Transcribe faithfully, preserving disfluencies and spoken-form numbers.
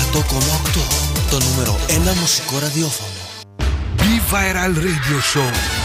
οκτώ κόμμα οκτώ, το νούμερο ένα μουσικό ραδιόφωνο. Be Viral Radio Show.